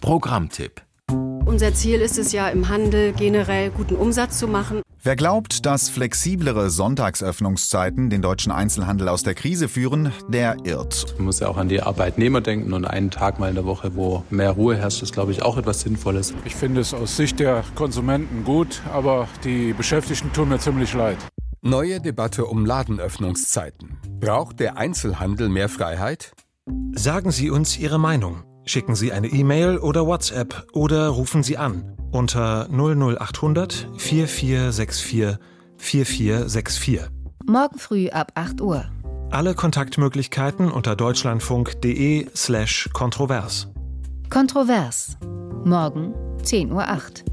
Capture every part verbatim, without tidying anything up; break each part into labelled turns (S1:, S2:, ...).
S1: Programmtipp.
S2: Unser Ziel ist es ja, im Handel generell guten Umsatz zu machen.
S3: Wer glaubt, dass flexiblere Sonntagsöffnungszeiten den deutschen Einzelhandel aus der Krise führen, der irrt.
S4: Man muss ja auch an die Arbeitnehmer denken und einen Tag mal in der Woche, wo mehr Ruhe herrscht, ist, glaube ich, auch etwas Sinnvolles.
S5: Ich finde es aus Sicht der Konsumenten gut, aber die Beschäftigten tun mir ziemlich leid.
S6: Neue Debatte um Ladenöffnungszeiten. Braucht der Einzelhandel mehr Freiheit?
S7: Sagen Sie uns Ihre Meinung. Schicken Sie eine E-Mail oder WhatsApp oder rufen Sie an unter null null acht hundert vier vier sechs vier vier vier sechs vier.
S8: Morgen früh ab acht Uhr.
S7: Alle Kontaktmöglichkeiten unter deutschlandfunk.de slash kontrovers.
S8: Kontrovers. Morgen zehn Uhr acht.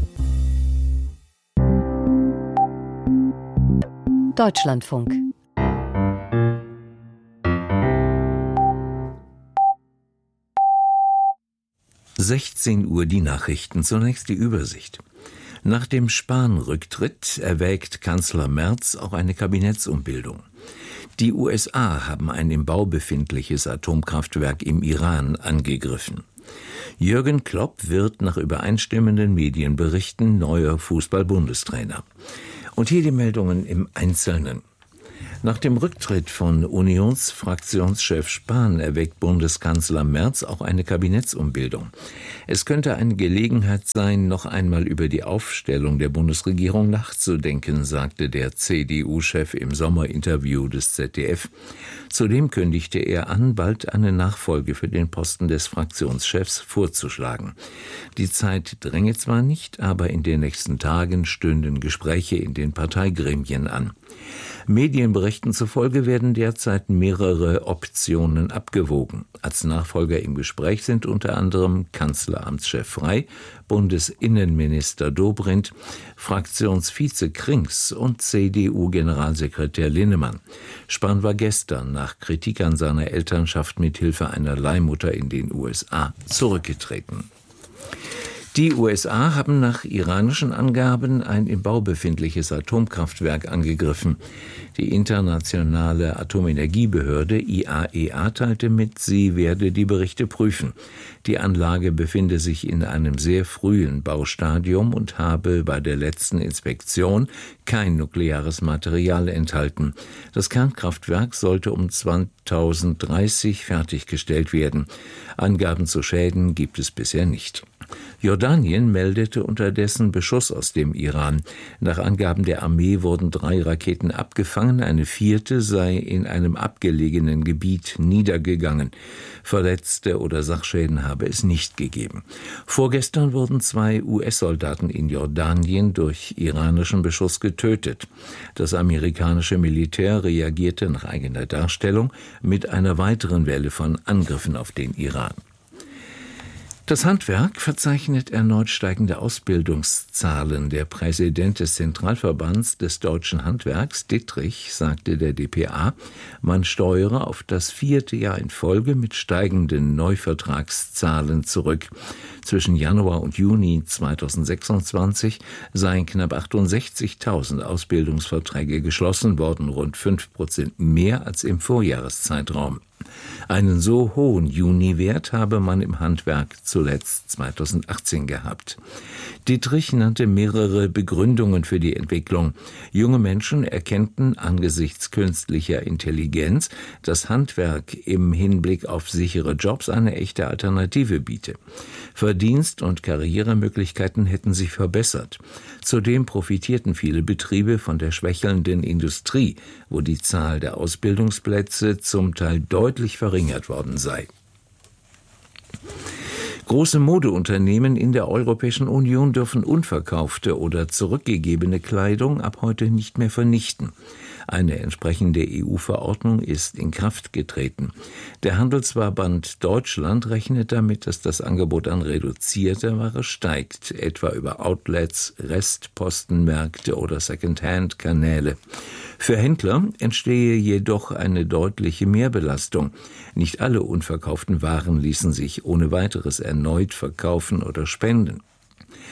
S8: Deutschlandfunk.
S9: sechzehn Uhr die Nachrichten, zunächst die Übersicht. Nach dem Spahn-Rücktritt erwägt Kanzler Merz auch eine Kabinettsumbildung. Die U S A haben ein im Bau befindliches Atomkraftwerk im Iran angegriffen. Jürgen Klopp wird nach übereinstimmenden Medienberichten neuer Fußball-Bundestrainer. Und hier die Meldungen im Einzelnen. Nach dem Rücktritt von Unionsfraktionschef Spahn erwägt Bundeskanzler Merz auch eine Kabinettsumbildung. Es könnte eine Gelegenheit sein, noch einmal über die Aufstellung der Bundesregierung nachzudenken, sagte der C D U-Chef im Sommerinterview des Z D F. Zudem kündigte er an, bald eine Nachfolge für den Posten des Fraktionschefs vorzuschlagen. Die Zeit dränge zwar nicht, aber in den nächsten Tagen stünden Gespräche in den Parteigremien an. Medienberichten zufolge werden derzeit mehrere Optionen abgewogen. Als Nachfolger im Gespräch sind unter anderem Kanzleramtschef Frey, Bundesinnenminister Dobrindt, Fraktionsvize Krings und C D U-Generalsekretär Linnemann. Spahn war gestern nach Kritik an seiner Elternschaft mit Hilfe einer Leihmutter in den U S A zurückgetreten. Die U S A haben nach iranischen Angaben ein im Bau befindliches Atomkraftwerk angegriffen. Die internationale Atomenergiebehörde I A E A teilte mit, sie werde die Berichte prüfen. Die Anlage befinde sich in einem sehr frühen Baustadium und habe bei der letzten Inspektion kein nukleares Material enthalten. Das Kernkraftwerk sollte um zweitausenddreißig fertiggestellt werden. Angaben zu Schäden gibt es bisher nicht. Jordanien meldete unterdessen Beschuss aus dem Iran. Nach Angaben der Armee wurden drei Raketen abgefangen, eine vierte sei in einem abgelegenen Gebiet niedergegangen. Verletzte oder Sachschäden habe es nicht gegeben. Vorgestern wurden zwei U S-Soldaten in Jordanien durch iranischen Beschuss getötet. Das amerikanische Militär reagierte nach eigener Darstellung mit einer weiteren Welle von Angriffen auf den Iran. Das Handwerk verzeichnet erneut steigende Ausbildungszahlen. Der Präsident des Zentralverbands des deutschen Handwerks, Dittrich, sagte der D P A, man steuere auf das vierte Jahr in Folge mit steigenden Neuvertragszahlen zurück. Zwischen Januar und Juni zweitausendsechsundzwanzig seien knapp achtundsechzigtausend Ausbildungsverträge geschlossen worden, rund fünf Prozent mehr als im Vorjahreszeitraum. Einen so hohen Juniwert habe man im Handwerk zuletzt zweitausendachtzehn gehabt. Dietrich nannte mehrere Begründungen für die Entwicklung. Junge Menschen erkennten angesichts künstlicher Intelligenz, dass Handwerk im Hinblick auf sichere Jobs eine echte Alternative biete. Verdienst- und Karrieremöglichkeiten hätten sich verbessert. Zudem profitierten viele Betriebe von der schwächelnden Industrie, wo die Zahl der Ausbildungsplätze zum Teil deutlich verringert worden sei. Große Modeunternehmen in der Europäischen Union dürfen unverkaufte oder zurückgegebene Kleidung ab heute nicht mehr vernichten. Eine entsprechende E U-Verordnung ist in Kraft getreten. Der Handelsverband Deutschland rechnet damit, dass das Angebot an reduzierter Ware steigt, etwa über Outlets, Restpostenmärkte oder Second-Hand-Kanäle. Für Händler entstehe jedoch eine deutliche Mehrbelastung. Nicht alle unverkauften Waren ließen sich ohne weiteres erneut verkaufen oder spenden.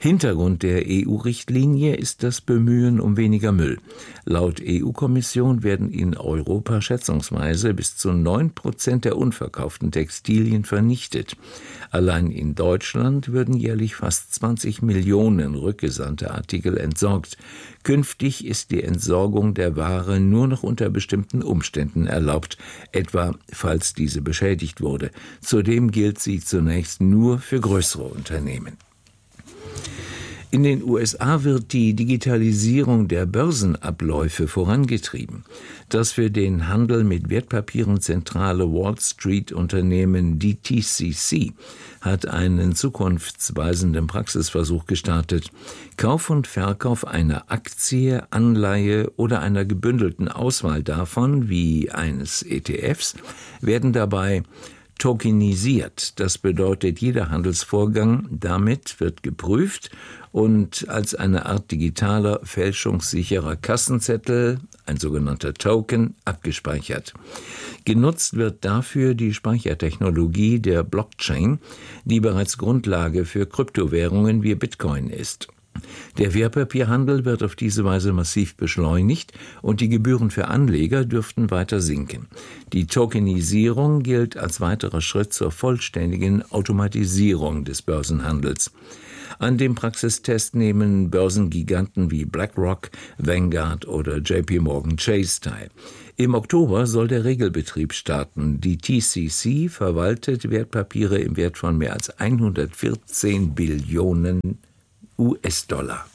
S9: Hintergrund der E U-Richtlinie ist das Bemühen um weniger Müll. Laut E U-Kommission werden in Europa schätzungsweise bis zu neun Prozent der unverkauften Textilien vernichtet. Allein in Deutschland würden jährlich fast zwanzig Millionen rückgesandte Artikel entsorgt. Künftig ist die Entsorgung der Ware nur noch unter bestimmten Umständen erlaubt, etwa falls diese beschädigt wurde. Zudem gilt sie zunächst nur für größere Unternehmen. In den U S A wird die Digitalisierung der Börsenabläufe vorangetrieben. Das für den Handel mit Wertpapieren zentrale Wall Street-Unternehmen D T C C hat einen zukunftsweisenden Praxisversuch gestartet. Kauf und Verkauf einer Aktie, Anleihe oder einer gebündelten Auswahl davon, wie eines E T Fs, werden dabei tokenisiert. Das bedeutet, jeder Handelsvorgang damit wird geprüft und als eine Art digitaler, fälschungssicherer Kassenzettel, ein sogenannter Token, abgespeichert. Genutzt wird dafür die Speichertechnologie der Blockchain, die bereits Grundlage für Kryptowährungen wie Bitcoin ist. Der Wertpapierhandel wird auf diese Weise massiv beschleunigt und die Gebühren für Anleger dürften weiter sinken. Die Tokenisierung gilt als weiterer Schritt zur vollständigen Automatisierung des Börsenhandels. An dem Praxistest nehmen Börsengiganten wie BlackRock, Vanguard oder J P Morgan Chase teil. Im Oktober soll der Regelbetrieb starten. Die T C C verwaltet Wertpapiere im Wert von mehr als hundertvierzehn Billionen U S-Dollar.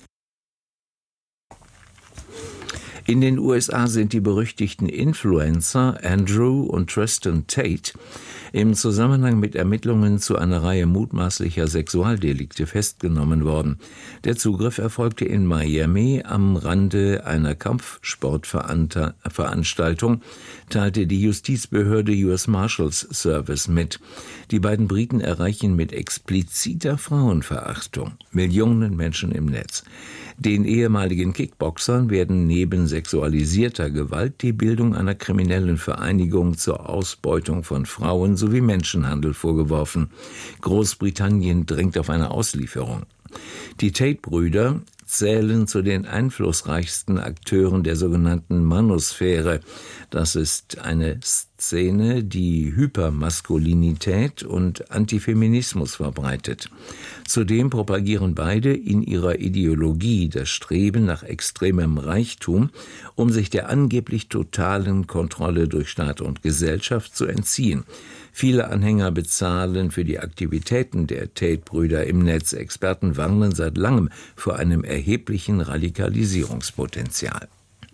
S9: In den U S A sind die berüchtigten Influencer Andrew und Tristan Tate im Zusammenhang mit Ermittlungen zu einer Reihe mutmaßlicher Sexualdelikte festgenommen worden. Der Zugriff erfolgte in Miami am Rande einer Kampfsportveranstaltung, teilte die Justizbehörde U S Marshals Service mit. Die beiden Briten erreichen mit expliziter Frauenverachtung Millionen Menschen im Netz. Den ehemaligen Kickboxern werden neben sexualisierter Gewalt die Bildung einer kriminellen Vereinigung zur Ausbeutung von Frauen sowie Menschenhandel vorgeworfen. Großbritannien drängt auf eine Auslieferung. Die Tate-Brüder zählen zu den einflussreichsten Akteuren der sogenannten Manosphäre. Das ist eine Szene, die Hypermaskulinität und Antifeminismus verbreitet. Zudem propagieren beide in ihrer Ideologie das Streben nach extremem Reichtum, um sich der angeblich totalen Kontrolle durch Staat und Gesellschaft zu entziehen. Viele Anhänger bezahlen für die Aktivitäten der Tate-Brüder im Netz. Experten warnen seit langem vor einem erheblichen Radikalisierungspotenzial.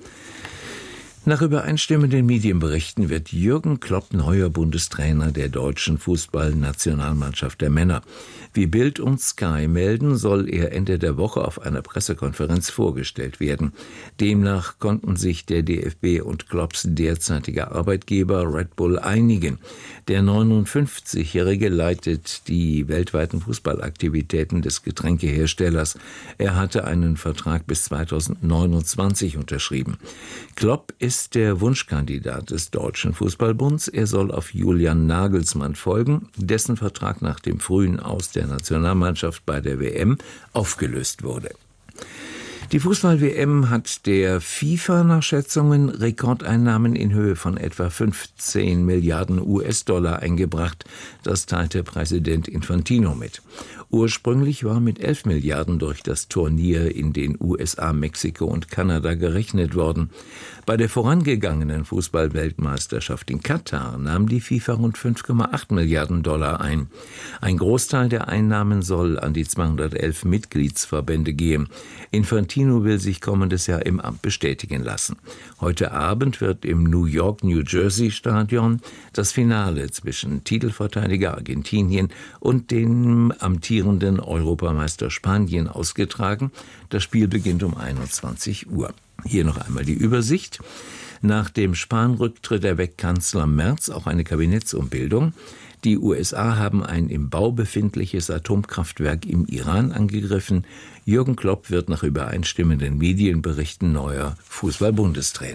S9: Nach übereinstimmenden Medienberichten wird Jürgen Klopp neuer Bundestrainer der deutschen Fußballnationalmannschaft der Männer. Wie Bild und Sky melden, soll er Ende der Woche auf einer Pressekonferenz vorgestellt werden. Demnach konnten sich der D F B und Klopps derzeitiger Arbeitgeber Red Bull einigen. Der neunundfünfzigjährige leitet die weltweiten Fußballaktivitäten des Getränkeherstellers. Er hatte einen Vertrag bis zweitausendneunundzwanzig unterschrieben. Klopp ist der Wunschkandidat des Deutschen Fußballbunds. Er soll auf Julian Nagelsmann folgen, dessen Vertrag nach dem frühen Aus der Nationalmannschaft bei der W M aufgelöst wurde. Die Fußball-W M hat der FIFA nach Schätzungen Rekordeinnahmen in Höhe von etwa fünfzehn Milliarden U S-Dollar eingebracht. Das teilte Präsident Infantino mit. Ursprünglich war mit elf Milliarden durch das Turnier in den U S A, Mexiko und Kanada gerechnet worden. Bei der vorangegangenen Fußball-Weltmeisterschaft in Katar nahm die FIFA rund fünf Komma acht Milliarden Dollar ein. Ein Großteil der Einnahmen soll an die zweihundertelf Mitgliedsverbände gehen. Infantino will sich kommendes Jahr im Amt bestätigen lassen. Heute Abend wird im New York-New Jersey-Stadion das Finale zwischen Titelverteidiger Argentinien und dem amtierenden Europameister Spanien ausgetragen. Das Spiel beginnt um einundzwanzig Uhr. Hier noch einmal die Übersicht. Nach dem Spahn-Rücktritt erweckt Kanzler Merz auch eine Kabinettsumbildung. Die U S A haben ein im Bau befindliches Atomkraftwerk im Iran angegriffen. Jürgen Klopp wird nach übereinstimmenden Medienberichten neuer Fußball-Bundestrainer.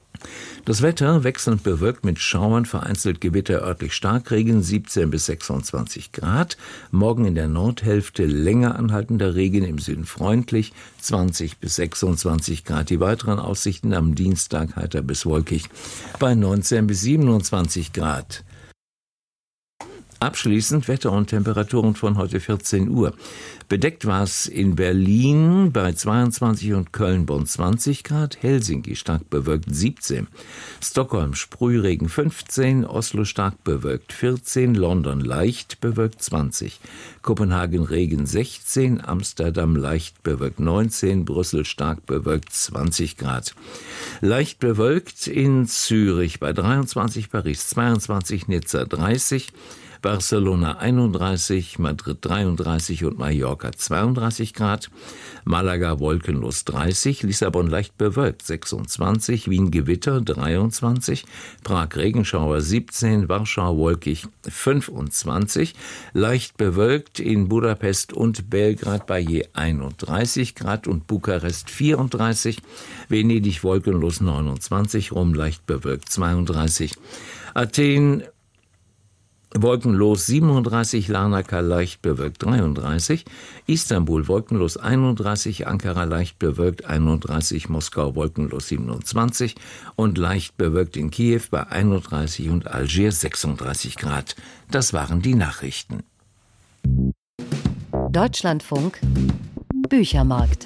S9: Das Wetter wechselnd bewölkt mit Schauern, vereinzelt Gewitter, örtlich Starkregen, siebzehn bis sechsundzwanzig Grad. Morgen in der Nordhälfte länger anhaltender Regen, im Süden freundlich, zwanzig bis sechsundzwanzig Grad. Die weiteren Aussichten am Dienstag heiter bis wolkig bei neunzehn bis siebenundzwanzig Grad. Abschließend Wetter und Temperaturen von heute vierzehn Uhr. Bedeckt war es in Berlin bei zweiundzwanzig und Köln-Bonn zwanzig Grad, Helsinki stark bewölkt siebzehn, Stockholm Sprühregen fünfzehn, Oslo stark bewölkt vierzehn, London leicht bewölkt zwanzig, Kopenhagen Regen sechzehn, Amsterdam leicht bewölkt neunzehn, Brüssel stark bewölkt zwanzig Grad. Leicht bewölkt in Zürich bei dreiundzwanzig, Paris zweiundzwanzig, Nizza dreißig, Barcelona einunddreißig, Madrid dreiunddreißig und Mallorca zweiunddreißig Grad, Malaga wolkenlos dreißig, Lissabon leicht bewölkt sechsundzwanzig, Wien Gewitter dreiundzwanzig, Prag Regenschauer siebzehn, Warschau wolkig fünfundzwanzig, leicht bewölkt in Budapest und Belgrad bei je einunddreißig Grad und Bukarest vierunddreißig, Venedig wolkenlos neunundzwanzig, Rom leicht bewölkt zweiunddreißig, Athen wolkenlos siebenunddreißig, Larnaca leicht bewölkt dreiunddreißig, Istanbul wolkenlos einunddreißig, Ankara leicht bewölkt einunddreißig, Moskau wolkenlos siebenundzwanzig und leicht bewölkt in Kiew bei einunddreißig und Algier sechsunddreißig Grad. Das waren die Nachrichten.
S8: Deutschlandfunk Büchermarkt.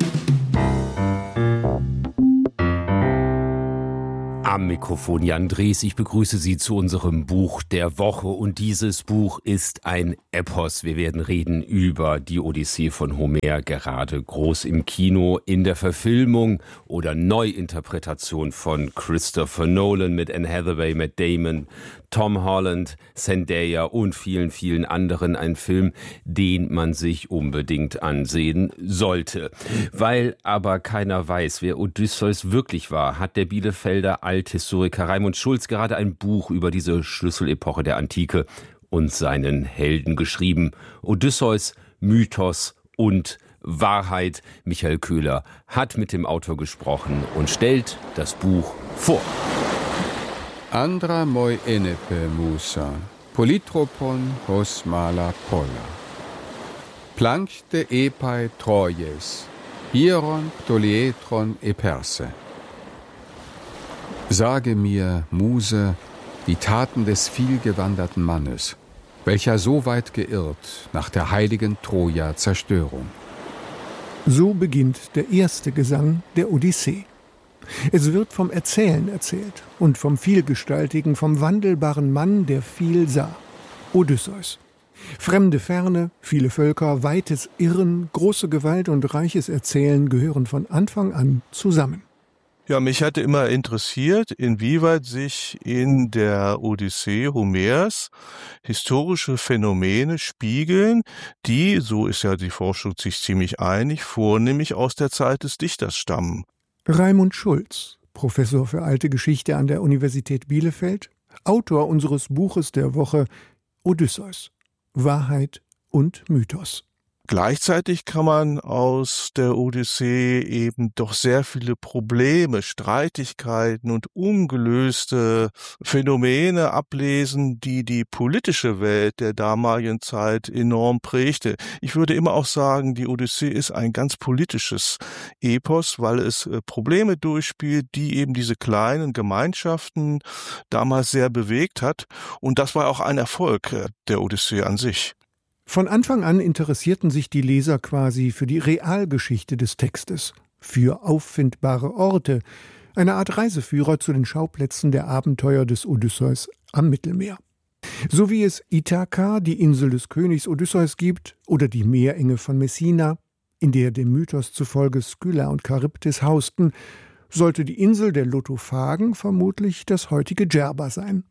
S1: Am Mikrofon Jan Drees. Ich begrüße Sie zu unserem Buch der Woche. Und dieses Buch ist ein Epos. Wir werden reden über die Odyssee von Homer, gerade groß im Kino, in der Verfilmung oder Neuinterpretation von Christopher Nolan mit Anne Hathaway, Matt Damon, Tom Holland, Zendaya und vielen, vielen anderen. Ein Film, den man sich unbedingt ansehen sollte. Weil aber keiner weiß, wer Odysseus wirklich war, hat der Bielefelder Althistoriker Raimund Schulz gerade ein Buch über diese Schlüsselepoche der Antike und seinen Helden geschrieben. Odysseus, Mythos und Wahrheit. Michael Köhler hat mit dem Autor gesprochen und stellt das Buch vor.
S10: Andra moi enepe musa, polytropon hos mala pola. Plankte epai Trojes, hieron ptolietron e Perse. Sage mir, Muse, die Taten des vielgewanderten Mannes, welcher so weit geirrt nach der heiligen Troja-Zerstörung.
S11: So beginnt der erste Gesang der Odyssee. Es wird vom Erzählen erzählt und vom Vielgestaltigen, vom wandelbaren Mann, der viel sah. Odysseus. Fremde Ferne, viele Völker, weites Irren, große Gewalt und reiches Erzählen gehören von Anfang an zusammen.
S12: Ja, mich hatte immer interessiert, inwieweit sich in der Odyssee Homers historische Phänomene spiegeln, die, so ist ja die Forschung sich ziemlich einig, vornehmlich aus der Zeit des Dichters stammen.
S11: Raimund Schulz, Professor für Alte Geschichte an der Universität Bielefeld, Autor unseres Buches der Woche Odysseus, Wahrheit und Mythos.
S12: Gleichzeitig kann man aus der Odyssee eben doch sehr viele Probleme, Streitigkeiten und ungelöste Phänomene ablesen, die die politische Welt der damaligen Zeit enorm prägte. Ich würde immer auch sagen, die Odyssee ist ein ganz politisches Epos, weil es Probleme durchspielt, die eben diese kleinen Gemeinschaften damals sehr bewegt hat. Und das war auch ein Erfolg der Odyssee an sich.
S11: Von Anfang an interessierten sich die Leser quasi für die Realgeschichte des Textes, für auffindbare Orte, eine Art Reiseführer zu den Schauplätzen der Abenteuer des Odysseus am Mittelmeer. So wie es Ithaka, die Insel des Königs Odysseus, gibt, oder die Meerenge von Messina, in der dem Mythos zufolge Skylla und Charybdis hausten, sollte die Insel der Lotophagen vermutlich das heutige Djerba sein.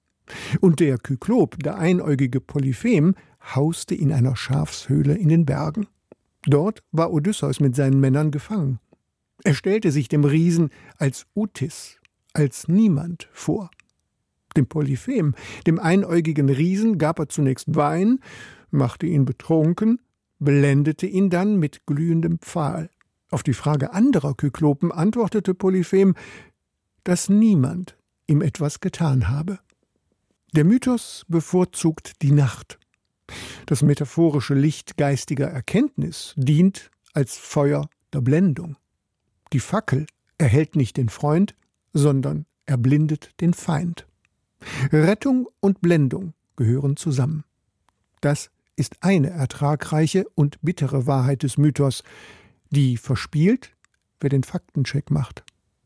S11: Und der Kyklop, der einäugige Polyphem, hauste in einer Schafshöhle in den Bergen. Dort war Odysseus mit seinen Männern gefangen. Er stellte sich dem Riesen als Utis, als Niemand vor. Dem Polyphem, dem einäugigen Riesen, gab er zunächst Wein, machte ihn betrunken, blendete ihn dann mit glühendem Pfahl. Auf die Frage anderer Kyklopen antwortete Polyphem: dass niemand ihm etwas getan habe. Der Mythos bevorzugt die Nacht. Das metaphorische Licht geistiger Erkenntnis dient als Feuer der Blendung. Die Fackel erhellt nicht den Freund, sondern erblindet den Feind. Rettung und Blendung gehören zusammen. Das ist eine ertragreiche und bittere Wahrheit des Mythos, die verspielt, wer den Faktencheck macht.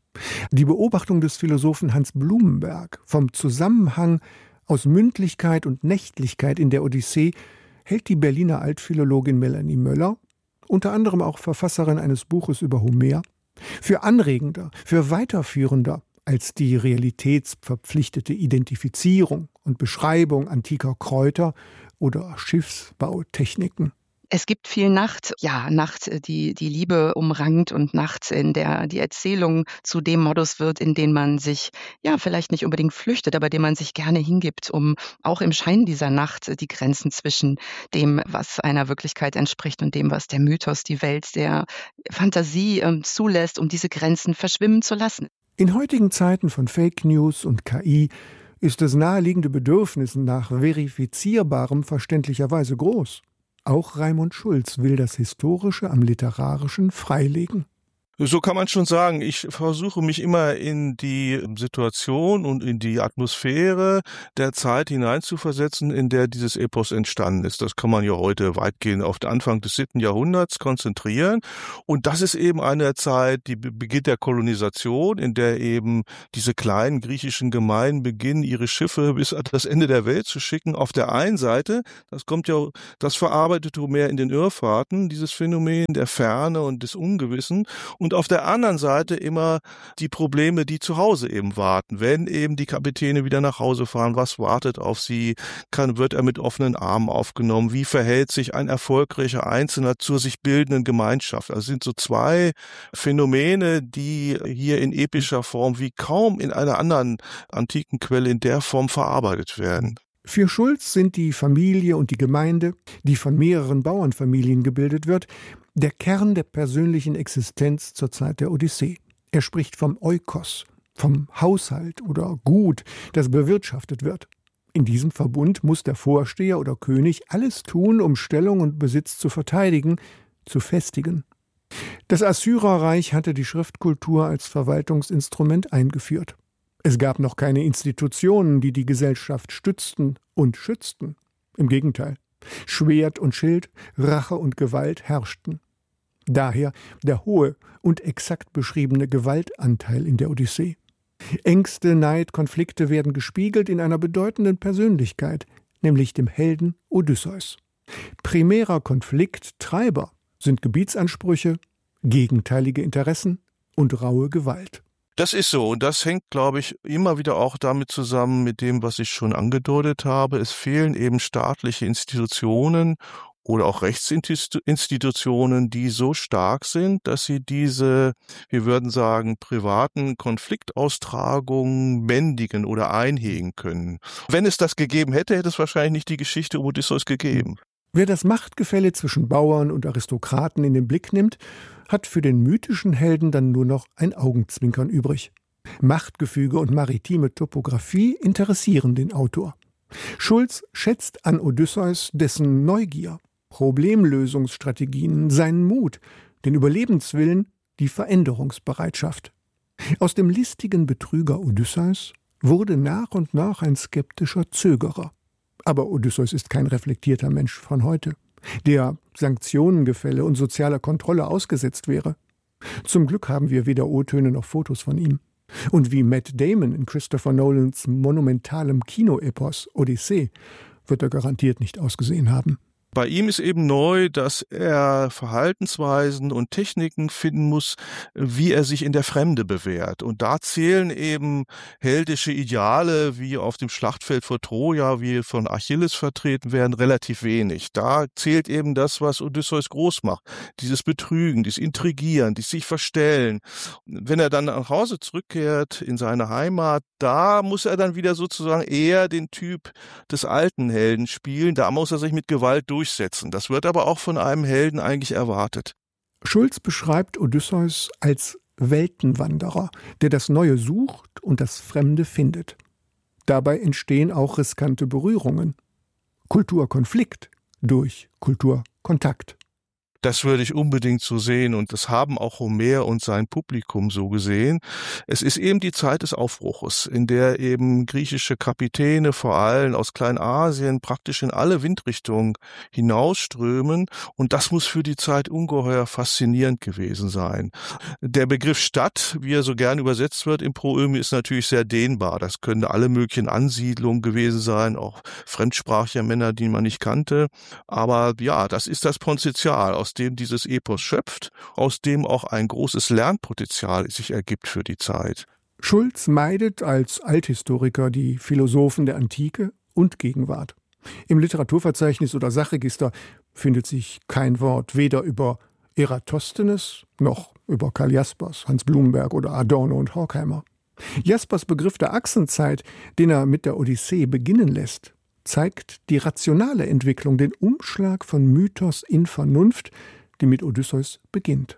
S11: Die Beobachtung des Philosophen Hans Blumenberg vom Zusammenhang aus Mündlichkeit und Nächtlichkeit in der Odyssee hält die Berliner Altphilologin Melanie Möller, unter anderem auch Verfasserin eines Buches über Homer, für anregender, für weiterführender als die realitätsverpflichtete Identifizierung und Beschreibung antiker Kräuter oder Schiffsbautechniken.
S13: Es gibt viel Nacht, ja, Nacht, die die Liebe umrankt und Nacht, in der die Erzählung zu dem Modus wird, in den man sich, ja, vielleicht nicht unbedingt flüchtet, aber dem man sich gerne hingibt, um auch im Schein dieser Nacht die Grenzen zwischen dem, was einer Wirklichkeit entspricht und dem, was der Mythos, die Welt der Fantasie äh, zulässt, um diese Grenzen verschwimmen zu lassen.
S11: In heutigen Zeiten von Fake News und K I ist das naheliegende Bedürfnis nach Verifizierbarem verständlicherweise groß. Auch Raimund Schulz will das Historische am Literarischen freilegen.
S12: So kann man schon sagen, ich versuche mich immer in die Situation und in die Atmosphäre der Zeit hineinzuversetzen, in der dieses Epos entstanden ist. Das kann man ja heute weitgehend auf den Anfang des siebten Jahrhunderts konzentrieren. Und das ist eben eine Zeit, die Beginn der Kolonisation, in der eben diese kleinen griechischen Gemeinden beginnen, ihre Schiffe bis an das Ende der Welt zu schicken. Auf der einen Seite, das kommt ja, das verarbeitet Homer in den Irrfahrten, dieses Phänomen der Ferne und des Ungewissen. Und auf der anderen Seite immer die Probleme, die zu Hause eben warten. Wenn eben die Kapitäne wieder nach Hause fahren, was wartet auf sie? Kann, wird er mit offenen Armen aufgenommen? Wie verhält sich ein erfolgreicher Einzelner zur sich bildenden Gemeinschaft? Also sind so zwei Phänomene, die hier in epischer Form wie kaum in einer anderen antiken Quelle in der Form verarbeitet werden.
S11: Für Schulz sind die Familie und die Gemeinde, die von mehreren Bauernfamilien gebildet wird, der Kern der persönlichen Existenz zur Zeit der Odyssee. Er spricht vom Oikos, vom Haushalt oder Gut, das bewirtschaftet wird. In diesem Verbund muss der Vorsteher oder König alles tun, um Stellung und Besitz zu verteidigen, zu festigen. Das Assyrerreich hatte die Schriftkultur als Verwaltungsinstrument eingeführt. Es gab noch keine Institutionen, die die Gesellschaft stützten und schützten. Im Gegenteil. Schwert und Schild, Rache und Gewalt herrschten. Daher der hohe und exakt beschriebene Gewaltanteil in der Odyssee. Ängste, Neid, Konflikte werden gespiegelt in einer bedeutenden Persönlichkeit, nämlich dem Helden Odysseus. Primärer Konflikt, Treiber sind Gebietsansprüche, gegenteilige Interessen und raue Gewalt.
S12: Das ist so und das hängt, glaube ich, immer wieder auch damit zusammen mit dem, was ich schon angedeutet habe. Es fehlen eben staatliche Institutionen oder auch Rechtsinstitutionen, die so stark sind, dass sie diese, wir würden sagen, privaten Konfliktaustragungen bändigen oder einhegen können. Wenn es das gegeben hätte, hätte es wahrscheinlich nicht die Geschichte um Odysseus gegeben.
S11: Wer das Machtgefälle zwischen Bauern und Aristokraten in den Blick nimmt, hat für den mythischen Helden dann nur noch ein Augenzwinkern übrig. Machtgefüge und maritime Topographie interessieren den Autor. Schulz schätzt an Odysseus dessen Neugier, Problemlösungsstrategien, seinen Mut, den Überlebenswillen, die Veränderungsbereitschaft. Aus dem listigen Betrüger Odysseus wurde nach und nach ein skeptischer Zögerer. Aber Odysseus ist kein reflektierter Mensch von heute, der Sanktionengefälle und sozialer Kontrolle ausgesetzt wäre. Zum Glück haben wir weder O-Töne noch Fotos von ihm. Und wie Matt Damon in Christopher Nolans monumentalem Kinoepos Odyssee wird er garantiert nicht ausgesehen haben.
S12: Bei ihm ist eben neu, dass er Verhaltensweisen und Techniken finden muss, wie er sich in der Fremde bewährt. Und da zählen eben heldische Ideale, wie auf dem Schlachtfeld vor Troja, wie von Achilles vertreten werden, relativ wenig. Da zählt eben das, was Odysseus groß macht. Dieses Betrügen, dieses Intrigieren, dieses sich verstellen. Wenn er dann nach Hause zurückkehrt in seine Heimat, da muss er dann wieder sozusagen eher den Typ des alten Helden spielen. Da muss er sich mit Gewalt durchsetzen. Durchsetzen. Das wird aber auch von einem Helden eigentlich erwartet.
S11: Schulz beschreibt Odysseus als Weltenwanderer, der das Neue sucht und das Fremde findet. Dabei entstehen auch riskante Berührungen. Kulturkonflikt durch Kulturkontakt.
S12: Das würde ich unbedingt so sehen und das haben auch Homer und sein Publikum so gesehen. Es ist eben die Zeit des Aufbruches, in der eben griechische Kapitäne vor allem aus Kleinasien praktisch in alle Windrichtungen hinausströmen und das muss für die Zeit ungeheuer faszinierend gewesen sein. Der Begriff Stadt, wie er so gern übersetzt wird im Proömi, ist natürlich sehr dehnbar. Das können alle möglichen Ansiedlungen gewesen sein, auch fremdsprachige Männer, die man nicht kannte. Aber ja, das ist das Potenzial, aus dem dieses Epos schöpft, aus dem auch ein großes Lernpotenzial sich ergibt für die Zeit.
S11: Schulz meidet als Althistoriker die Philosophen der Antike und Gegenwart. Im Literaturverzeichnis oder Sachregister findet sich kein Wort weder über Eratosthenes noch über Karl Jaspers, Hans Blumenberg oder Adorno und Horkheimer. Jaspers Begriff der Achsenzeit, den er mit der Odyssee beginnen lässt, zeigt die rationale Entwicklung, den Umschlag von Mythos in Vernunft, die mit Odysseus beginnt.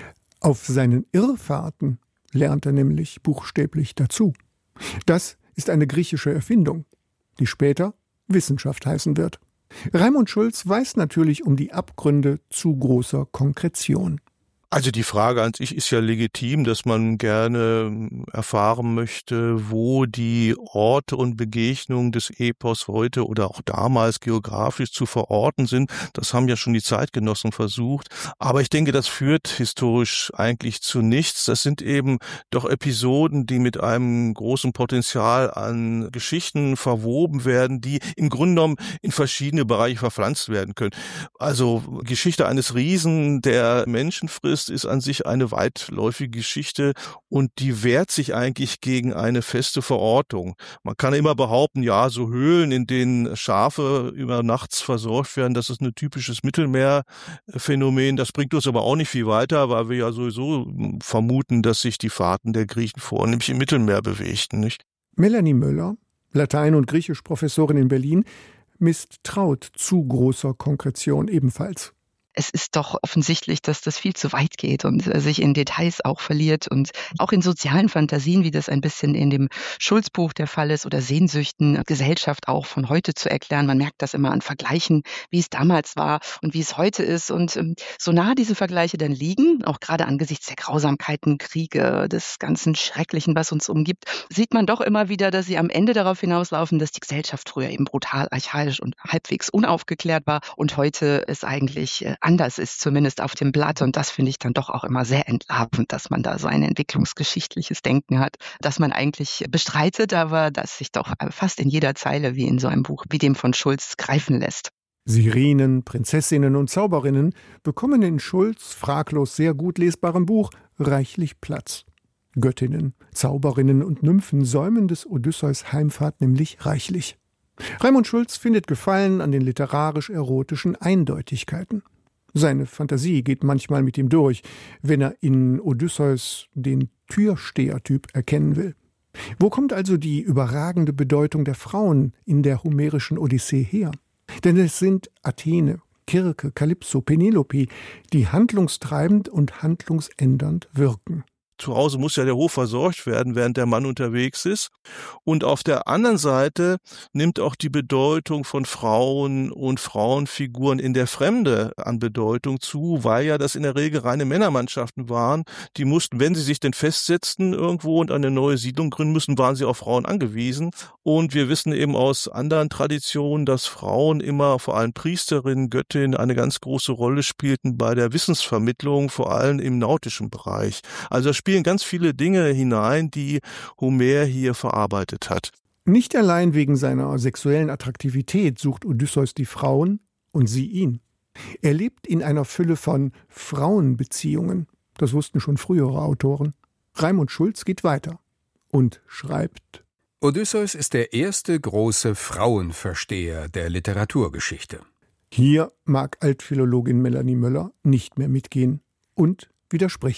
S11: Auf seinen Irrfahrten lernt er nämlich buchstäblich dazu. Das ist eine griechische Erfindung, die später Wissenschaft heißen wird. Raimund Schulz weiß natürlich um die Abgründe zu großer Konkretion.
S12: Also die Frage an sich ist ja legitim, dass man gerne erfahren möchte, wo die Orte und Begegnungen des Epos heute oder auch damals geografisch zu verorten sind. Das haben ja schon die Zeitgenossen versucht. Aber ich denke, das führt historisch eigentlich zu nichts. Das sind eben doch Episoden, die mit einem großen Potenzial an Geschichten verwoben werden, die im Grunde genommen in verschiedene Bereiche verpflanzt werden können. Also Geschichte eines Riesen, der Menschen frisst, ist an sich eine weitläufige Geschichte und die wehrt sich eigentlich gegen eine feste Verortung. Man kann immer behaupten, ja, so Höhlen, in denen Schafe über nachts versorgt werden, das ist ein typisches Mittelmeerphänomen. Das bringt uns aber auch nicht viel weiter, weil wir ja sowieso vermuten, dass sich die Fahrten der Griechen vornehmlich im Mittelmeer bewegten, nicht?
S11: Melanie Möller, Latein- und Griechisch-Professorin in Berlin, misstraut zu großer Konkretion ebenfalls.
S13: Es ist doch offensichtlich, dass das viel zu weit geht und sich in Details auch verliert und auch in sozialen Fantasien, wie das ein bisschen in dem Schulz-Buch der Fall ist, oder Sehnsüchten, Gesellschaft auch von heute zu erklären. Man merkt das immer an Vergleichen, wie es damals war und wie es heute ist. Und ähm, so nah diese Vergleiche dann liegen, auch gerade angesichts der Grausamkeiten, Kriege, des ganzen Schrecklichen, was uns umgibt, sieht man doch immer wieder, dass sie am Ende darauf hinauslaufen, dass die Gesellschaft früher eben brutal, archaisch und halbwegs unaufgeklärt war und heute es eigentlich äh, anders ist, zumindest auf dem Blatt. Und das finde ich dann doch auch immer sehr entlarvend, dass man da so ein entwicklungsgeschichtliches Denken hat, das man eigentlich bestreitet, aber das sich doch fast in jeder Zeile wie in so einem Buch wie dem von Schulz greifen lässt.
S11: Sirenen, Prinzessinnen und Zauberinnen bekommen in Schulz' fraglos sehr gut lesbarem Buch reichlich Platz. Göttinnen, Zauberinnen und Nymphen säumen des Odysseus Heimfahrt nämlich reichlich. Raimund Schulz findet Gefallen an den literarisch-erotischen Eindeutigkeiten. Seine Fantasie geht manchmal mit ihm durch, wenn er in Odysseus den Türstehertyp erkennen will. Wo kommt also die überragende Bedeutung der Frauen in der homerischen Odyssee her? Denn es sind Athene, Kirke, Kalypso, Penelope, die handlungstreibend und handlungsändernd wirken.
S12: Zu Hause muss ja der Hof versorgt werden, während der Mann unterwegs ist. Und auf der anderen Seite nimmt auch die Bedeutung von Frauen und Frauenfiguren in der Fremde an Bedeutung zu, weil ja das in der Regel reine Männermannschaften waren. Die mussten, wenn sie sich denn festsetzten irgendwo und eine neue Siedlung gründen müssen, waren sie auf Frauen angewiesen. Und wir wissen eben aus anderen Traditionen, dass Frauen immer, vor allem Priesterinnen, Göttinnen, eine ganz große Rolle spielten bei der Wissensvermittlung, vor allem im nautischen Bereich. Also da spielen ganz viele Dinge hinein, die Homer hier verarbeitet hat.
S11: Nicht allein wegen seiner sexuellen Attraktivität sucht Odysseus die Frauen und sie ihn. Er lebt in einer Fülle von Frauenbeziehungen. Das wussten schon frühere Autoren. Raimund Schulz geht weiter und schreibt:
S10: Odysseus ist der erste große Frauenversteher der Literaturgeschichte.
S11: Hier mag Altphilologin Melanie Möller nicht mehr mitgehen und widerspricht.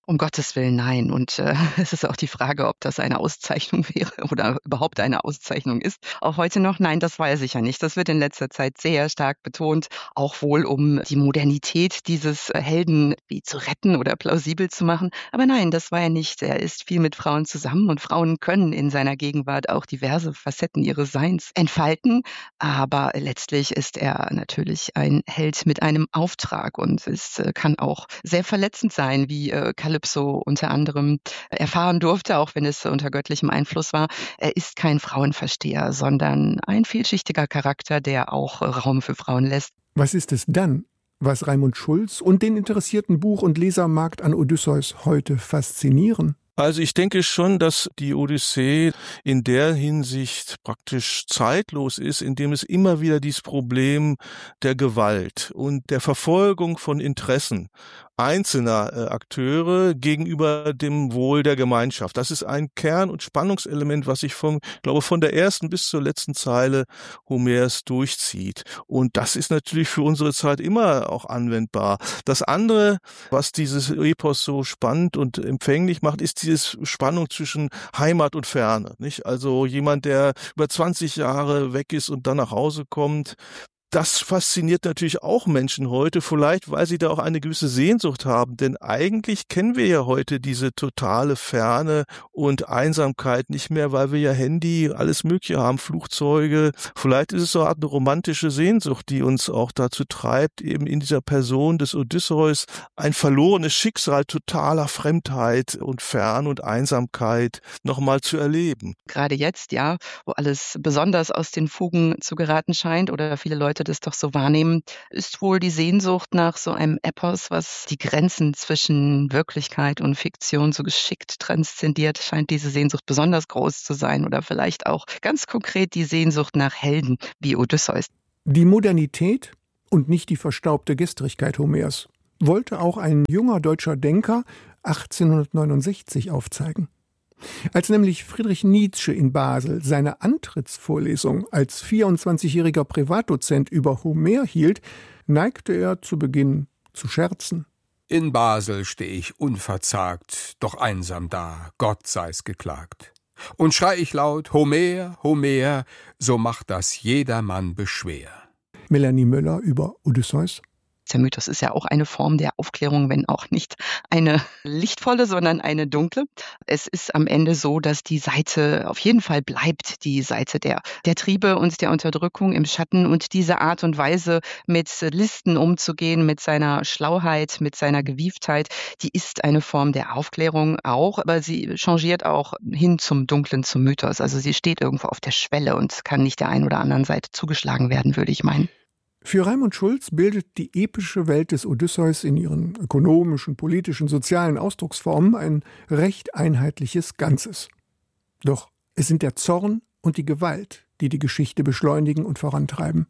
S13: Um Gottes Willen, nein. Und äh, es ist auch die Frage, ob das eine Auszeichnung wäre oder überhaupt eine Auszeichnung ist. Auch heute noch, nein, das war er sicher nicht. Das wird in letzter Zeit sehr stark betont, auch wohl um die Modernität dieses Helden wie zu retten oder plausibel zu machen. Aber nein, das war er nicht. Er ist viel mit Frauen zusammen und Frauen können in seiner Gegenwart auch diverse Facetten ihres Seins entfalten. Aber letztlich ist er natürlich ein Held mit einem Auftrag und es äh, kann auch sehr verletzend sein, wie äh, Calypso unter anderem erfahren durfte, auch wenn es unter göttlichem Einfluss war. Er ist kein Frauenversteher, sondern ein vielschichtiger Charakter, der auch Raum für Frauen lässt.
S11: Was ist es dann, was Raimund Schulz und den interessierten Buch- und Lesermarkt an Odysseus heute faszinieren?
S12: Also ich denke schon, dass die Odyssee in der Hinsicht praktisch zeitlos ist, indem es immer wieder dieses Problem der Gewalt und der Verfolgung von Interessen einzelner äh, Akteure gegenüber dem Wohl der Gemeinschaft. Das ist ein Kern- und Spannungselement, was sich vom, glaube von der ersten bis zur letzten Zeile Homers durchzieht. Und das ist natürlich für unsere Zeit immer auch anwendbar. Das andere, was dieses Epos so spannend und empfänglich macht, ist diese Spannung zwischen Heimat und Ferne, nicht? Also jemand, der über zwanzig Jahre weg ist und dann nach Hause kommt, das fasziniert natürlich auch Menschen heute, vielleicht weil sie da auch eine gewisse Sehnsucht haben, denn eigentlich kennen wir ja heute diese totale Ferne und Einsamkeit nicht mehr, weil wir ja Handy, alles Mögliche haben, Flugzeuge. Vielleicht ist es so eine Art eine romantische Sehnsucht, die uns auch dazu treibt, eben in dieser Person des Odysseus ein verlorenes Schicksal totaler Fremdheit und Fern- und Einsamkeit nochmal zu erleben.
S13: Gerade jetzt, ja, wo alles besonders aus den Fugen zu geraten scheint oder viele Leute das doch so wahrnehmen, ist wohl die Sehnsucht nach so einem Epos, was die Grenzen zwischen Wirklichkeit und Fiktion so geschickt transzendiert, scheint diese Sehnsucht besonders groß zu sein oder vielleicht auch ganz konkret die Sehnsucht nach Helden wie Odysseus.
S11: Die Modernität und nicht die verstaubte Gestrigkeit Homers wollte auch ein junger deutscher Denker achtzehnhundertneunundsechzig aufzeigen. Als nämlich Friedrich Nietzsche in Basel seine Antrittsvorlesung als vierundzwanzigjähriger Privatdozent über Homer hielt, neigte er zu Beginn zu scherzen.
S10: In Basel steh ich unverzagt, doch einsam da, Gott sei's geklagt. Und schrei ich laut, Homer, Homer, so macht das jedermann beschwer.
S11: Melanie Möller über Odysseus.
S13: Der Mythos ist ja auch eine Form der Aufklärung, wenn auch nicht eine lichtvolle, sondern eine dunkle. Es ist am Ende so, dass die Seite auf jeden Fall bleibt, die Seite der, der Triebe und der Unterdrückung im Schatten. Und diese Art und Weise, mit Listen umzugehen, mit seiner Schlauheit, mit seiner Gewieftheit, die ist eine Form der Aufklärung auch, aber sie changiert auch hin zum Dunklen, zum Mythos. Also sie steht irgendwo auf der Schwelle und kann nicht der einen oder anderen Seite zugeschlagen werden, würde ich meinen.
S11: Für Raimund Schulz bildet die epische Welt des Odysseus in ihren ökonomischen, politischen, sozialen Ausdrucksformen ein recht einheitliches Ganzes. Doch es sind der Zorn und die Gewalt, die die Geschichte beschleunigen und vorantreiben.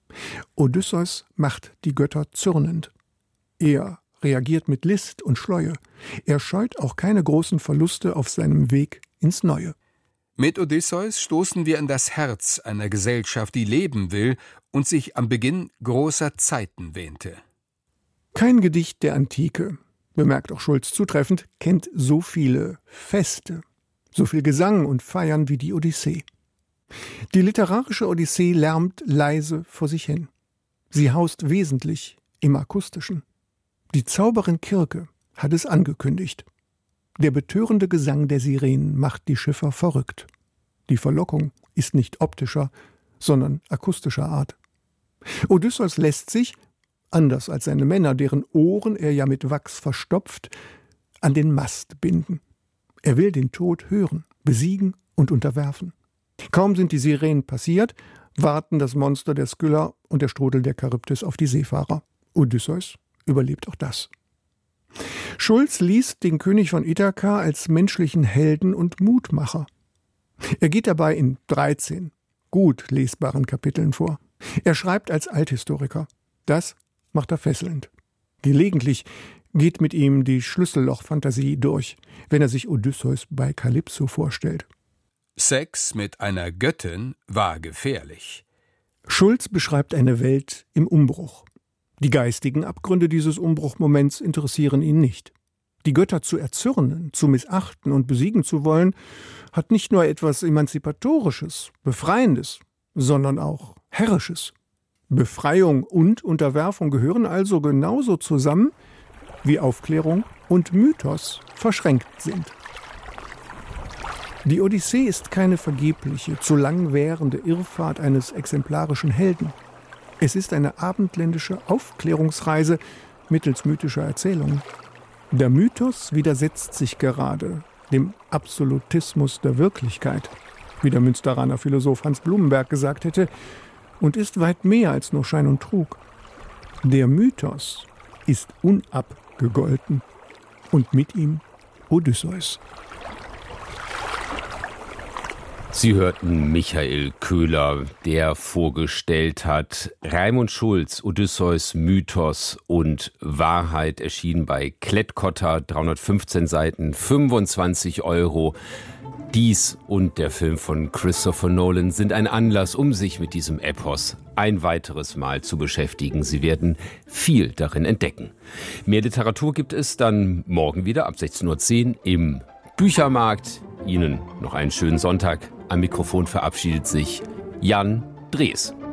S11: Odysseus macht die Götter zürnend. Er reagiert mit List und Schleue. Er scheut auch keine großen Verluste auf seinem Weg ins Neue.
S10: Mit Odysseus stoßen wir an das Herz einer Gesellschaft, die leben will und sich am Beginn großer Zeiten wähnte.
S11: Kein Gedicht der Antike, bemerkt auch Schulz zutreffend, kennt so viele Feste, so viel Gesang und Feiern wie die Odyssee. Die literarische Odyssee lärmt leise vor sich hin. Sie haust wesentlich im Akustischen. Die Zauberin Kirke hat es angekündigt. Der betörende Gesang der Sirenen macht die Schiffer verrückt. Die Verlockung ist nicht optischer, sondern akustischer Art. Odysseus lässt sich, anders als seine Männer, deren Ohren er ja mit Wachs verstopft, an den Mast binden. Er will den Tod hören, besiegen und unterwerfen. Kaum sind die Sirenen passiert, warten das Monster der Skylla und der Strudel der Charybdis auf die Seefahrer. Odysseus überlebt auch das. Schulz liest den König von Ithaka als menschlichen Helden und Mutmacher. Er geht dabei in dreizehn gut lesbaren Kapiteln vor. Er schreibt als Althistoriker. Das macht er fesselnd. Gelegentlich geht mit ihm die Schlüsselloch-Fantasie durch, wenn er sich Odysseus bei Calypso vorstellt.
S10: Sex mit einer Göttin war gefährlich.
S11: Schulz beschreibt eine Welt im Umbruch. Die geistigen Abgründe dieses Umbruchmoments interessieren ihn nicht. Die Götter zu erzürnen, zu missachten und besiegen zu wollen, hat nicht nur etwas Emanzipatorisches, Befreiendes, sondern auch Herrisches. Befreiung und Unterwerfung gehören also genauso zusammen, wie Aufklärung und Mythos verschränkt sind. Die Odyssee ist keine vergebliche, zu lang währende Irrfahrt eines exemplarischen Helden. Es ist eine abendländische Aufklärungsreise mittels mythischer Erzählungen. Der Mythos widersetzt sich gerade dem Absolutismus der Wirklichkeit, wie der Münsteraner Philosoph Hans Blumenberg gesagt hätte, und ist weit mehr als nur Schein und Trug. Der Mythos ist unabgegolten und mit ihm Odysseus.
S1: Sie hörten Michael Köhler, der vorgestellt hat Raimund Schulz, Odysseus, Mythos und Wahrheit, erschienen bei Klett-Cotta, dreihundertfünfzehn Seiten, fünfundzwanzig Euro. Dies und der Film von Christopher Nolan sind ein Anlass, um sich mit diesem Epos ein weiteres Mal zu beschäftigen. Sie werden viel darin entdecken. Mehr Literatur gibt es dann morgen wieder ab sechzehn Uhr zehn im Büchermarkt. Ihnen noch einen schönen Sonntag. Am Mikrofon verabschiedet sich Jan Drees.